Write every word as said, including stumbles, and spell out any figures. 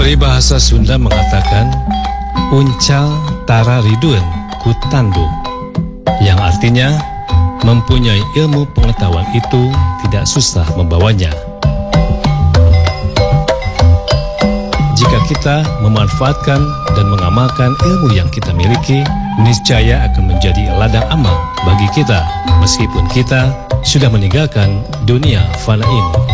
Peribahasa Sunda mengatakan uncal tara riduen kutandu, yang artinya mempunyai ilmu pengetahuan itu tidak susah membawanya. Jika kita memanfaatkan dan mengamalkan ilmu yang kita miliki, niscaya akan menjadi ladang amal bagi kita, meskipun kita sudah meninggalkan dunia fana ini.